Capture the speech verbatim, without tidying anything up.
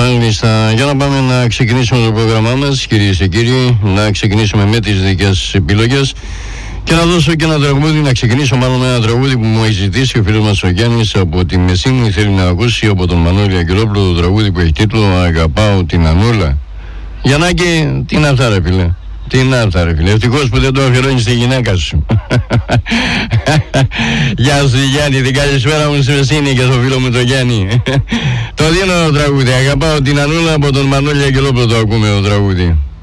Μάλιστα, για να πάμε να ξεκινήσουμε το πρόγραμμά μας, κυρίες και κύριοι, να ξεκινήσουμε με τις δικές επιλογές και να δώσω και ένα τραγούδι, να ξεκινήσω μάλλον με ένα τραγούδι που μου έχει ζητήσει ο φίλος μας ο Γιάννης από τη Μεσίνη. Θέλει να ακούσει από τον Μανώλη Αγγελόπουλο το τραγούδι που έχει τίτλο «Αγαπάω την Ανούλα». Γιαννάκη, τι είναι αυτά ρε φίλε? Τι είναι αυτά ρε φίλε? Ευτυχώς που δεν το αφιερώνεις στη γυναίκα σου. Γεια σου Γιάννη, την καλησπέρα μου στη Μεσίνη και στο φίλο μου το Γιάννη. Το δίνω το τραγούδι, «Αγαπάω την Ανούλα» από τον Μανώλη Αγγελόπουλο, το ακούμε το τραγούδι.